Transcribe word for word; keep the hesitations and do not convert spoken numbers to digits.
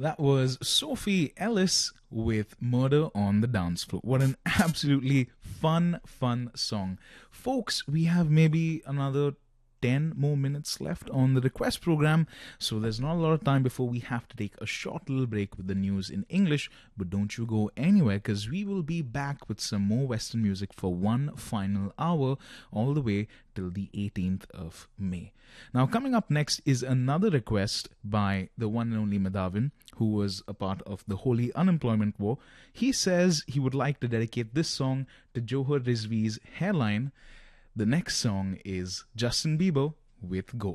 That was Sophie Ellis with Murder on the Dance Floor. What an absolutely fun, fun song. Folks, we have maybe another ten more minutes left on the request program, so there's not a lot of time before we have to take a short little break with the news in English. But don't you go anywhere, because we will be back with some more Western music for one final hour, all the way till the eighteenth of May. Now, coming up next is another request by the one and only Madhavin, who was a part of the Holy Unemployment War. He says he would like to dedicate this song to Johar Rizvi's Hairline. The next song is Justin Bieber with Go.